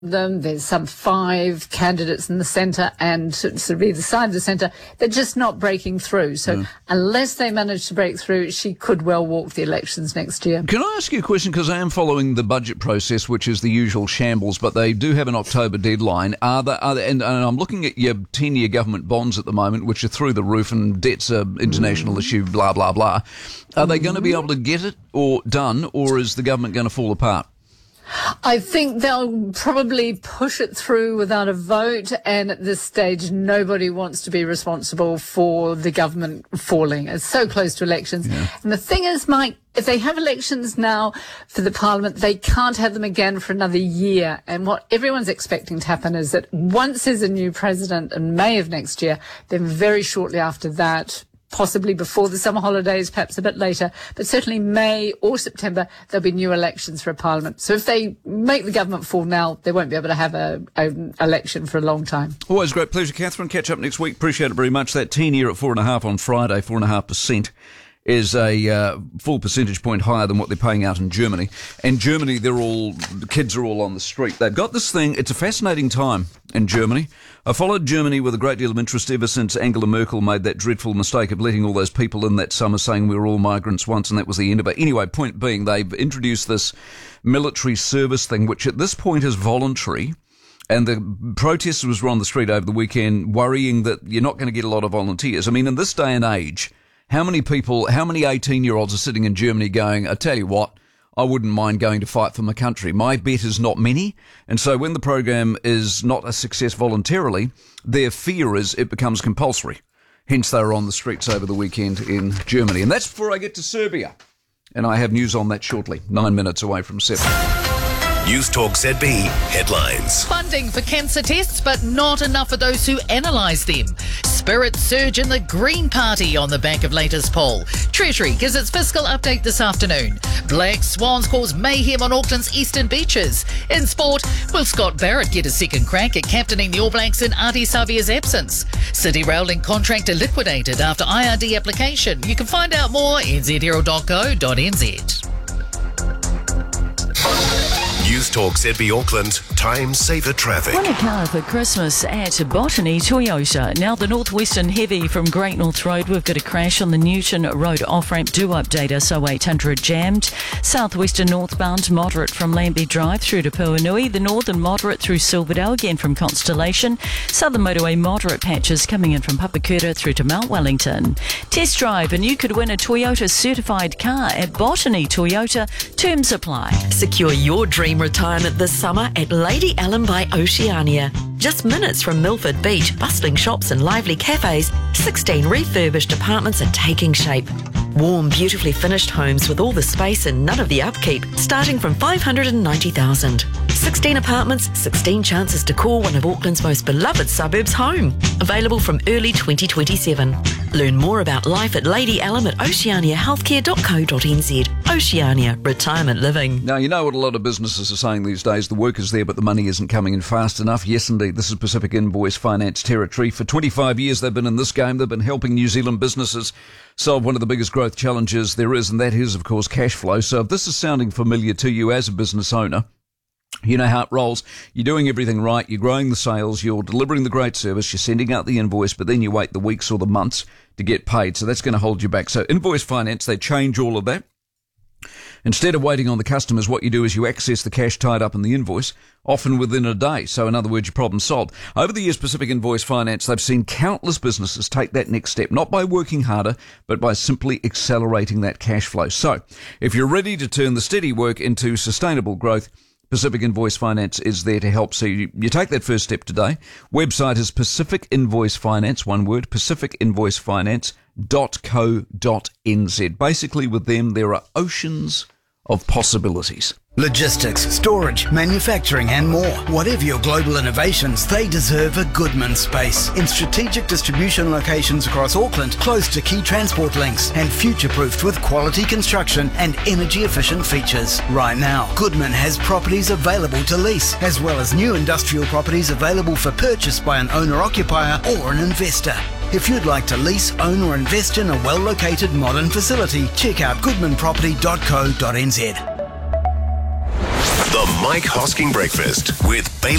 them. There's some 5 candidates in the centre and sort of either side of the centre. They're just not breaking through. So unless they manage to break through, she could well walk the elections next year. Can I ask you a question? Because I am following the budget process, which is the usual shambles, but they do have an October deadline. And I'm looking at your 10-year government bonds at the moment, which are through the roof, and debt's an international issue, blah, blah, blah. Are they going to be able to get it or done, or is the government going to fall apart? I think they'll probably push it through without a vote, and at this stage nobody wants to be responsible for the government falling. It's so close to elections. Yeah. And the thing is, Mike, if they have elections now for the parliament, they can't have them again for another year. And what everyone's expecting to happen is that once there's a new president in May of next year, then very shortly after that, possibly before the summer holidays, perhaps a bit later, but certainly May or September, there'll be new elections for a parliament. So if they make the government fall now, they won't be able to have an election for a long time. Always a great pleasure, Catherine. Catch up next week. Appreciate it very much. That 10-year at 4.5 on Friday, 4.5%. Is a full percentage point higher than what they're paying out in Germany. And Germany, the kids are all on the street. They've got this thing. It's a fascinating time in Germany. I followed Germany with a great deal of interest ever since Angela Merkel made that dreadful mistake of letting all those people in that summer saying we were all migrants once, and that was the end of it. Anyway, point being, they've introduced this military service thing, which at this point is voluntary. And the protesters were on the street over the weekend worrying that you're not going to get a lot of volunteers. I mean, in this day and age, how many 18-year-olds are sitting in Germany going, I tell you what, I wouldn't mind going to fight for my country. My bet is not many. And so when the program is not a success voluntarily, their fear is it becomes compulsory. Hence they were on the streets over the weekend in Germany. And that's before I get to Serbia. And I have news on that shortly, 9 minutes away from 7. News Talk ZB headlines. Funding for cancer tests, but not enough for those who analyse them. Spirits surge in the Green Party on the back of latest poll. Treasury gives its fiscal update this afternoon. Black swans cause mayhem on Auckland's eastern beaches. In sport, will Scott Barrett get a second crack at captaining the All Blacks in Ardie Savea's absence? City Rail Link contractor liquidated after IRD application. You can find out more at nzherald.co.nz. News Talk ZB Auckland, time saver traffic. Want a car for Christmas at Botany Toyota. Now the Northwestern Heavy from Great North Road. We've got a crash on the Newton Road off-ramp. Do update us, 0800 jammed. Southwestern northbound moderate from Lambie Drive through to Puanui. The northern moderate through Silverdale, again from Constellation. Southern motorway moderate patches coming in from Papakura through to Mount Wellington. Test drive and you could win a Toyota certified car at Botany Toyota. Terms apply. Secure your dream retirement this summer at Lady Ellen by Oceania. Just minutes from Milford Beach, bustling shops and lively cafes, 16 refurbished apartments are taking shape. Warm, beautifully finished homes with all the space and none of the upkeep, starting from $590,000. 16 apartments, 16 chances to call one of Auckland's most beloved suburbs home. Available from early 2027. Learn more about life at Lady Ellen at oceaniahealthcare.co.nz. Oceania, retirement living. Now, you know what a lot of businesses are saying these days, the work is there but the money isn't coming in fast enough. Yes, indeed, this is Pacific Invoice Finance territory. For 25 years they've been in this game. They've been helping New Zealand businesses solve one of the biggest growth challenges there is, and that is, of course, cash flow. So if this is sounding familiar to you as a business owner, you know how it rolls. You're doing everything right. You're growing the sales. You're delivering the great service. You're sending out the invoice, but then you wait the weeks or the months to get paid. So that's going to hold you back. So Invoice Finance, they change all of that. Instead of waiting on the customers, what you do is you access the cash tied up in the invoice, often within a day. So in other words, your problem's solved. Over the years, Pacific Invoice Finance, they've seen countless businesses take that next step, not by working harder, but by simply accelerating that cash flow. So if you're ready to turn the steady work into sustainable growth, Pacific Invoice Finance is there to help. So you take that first step today. Website is Pacific Invoice Finance, one word, pacificinvoicefinance.co.nz. Basically, with them, there are oceans of possibilities. Logistics, storage, manufacturing and more. Whatever your global innovations, they deserve a Goodman space. In strategic distribution locations across Auckland, close to key transport links and future-proofed with quality construction and energy-efficient features. Right now, Goodman has properties available to lease, as well as new industrial properties available for purchase by an owner-occupier or an investor. If you'd like to lease, own or invest in a well-located modern facility, check out goodmanproperty.co.nz. The Mike Hosking Breakfast with Bailey